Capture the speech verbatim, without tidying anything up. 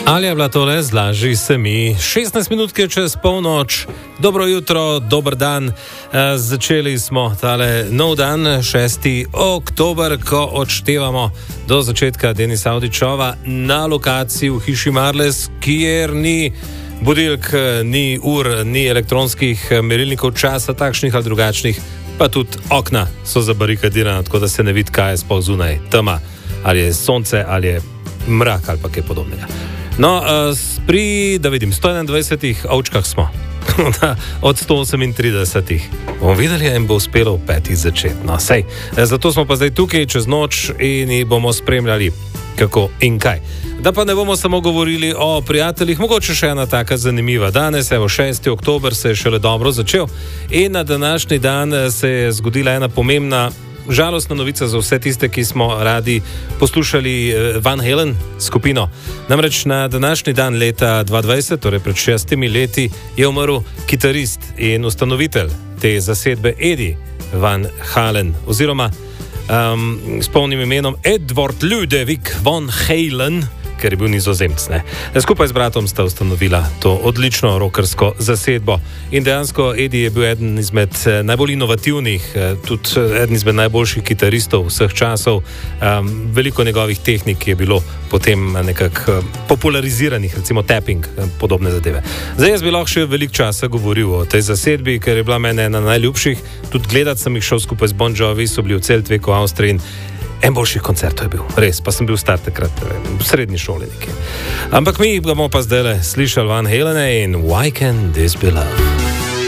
Ali je bila tole, zlaži se mi, šestnajst minutke čez polnoč, dobro jutro, dober dan, e, začeli smo tale nov dan, šesti oktober, ko odštevamo do začetka Denisa Avdićova na lokaciji v hiši Marles, kjer ni budilk, ni ur, ni elektronskih merilnikov časa, takšnih ali drugačnih, pa tudi okna so zabarikadirana, tako da se ne vidi, kaj je sploh zunaj, tema, ali je sonce, ali je mrak ali pa kaj podobnega. No, pri, da vidim, sto enaindvajsetih ovčkah smo, od sto osemintridesetih. Bomo videli, jim bo uspelo v petih začeti. No, sej, zato smo pa zdaj tukaj čez noč in jih bomo spremljali, kako in kaj. Da pa ne bomo samo govorili o prijateljih, mogoče še ena taka zanimiva. Danes, evo, šesti oktober se je šele dobro začel in na današnji dan se je zgodila ena pomembna, žalostna novica za vse tiste, ki smo radi poslušali Van Halen skupino. Namreč na današnji dan leta dva tisoč dvajset, torej pred šestimi leti, je umrl kitarist in ustanovitelj te zasedbe Eddie Van Halen, oziroma um, s polnim imenom Edward Ludovic Van Halen, ker je bil Nizozemec. Ne? Skupaj z bratom sta ustanovila to odlično rockersko zasedbo. In dejansko Eddie je bil eden izmed najbolj inovativnih, tudi eden izmed najboljših kitaristov vseh časov. Um, veliko njegovih tehnik je bilo potem nekako populariziranih, recimo tapping, podobne zadeve. Zdaj jaz bi lahko še veliko časa govoril o tej zasedbi, ker je bila mene ena najljubših. Tudi gledati sem jih šel skupaj z Bon Jovi, so bili v Celtveku, Avstriji. En boljših koncertov je bil, res, pa sem bil star takrat v srednji šoli nekje. Ampak mi bomo pa zdaj slišali Van Halene in Why Can't This Be Love?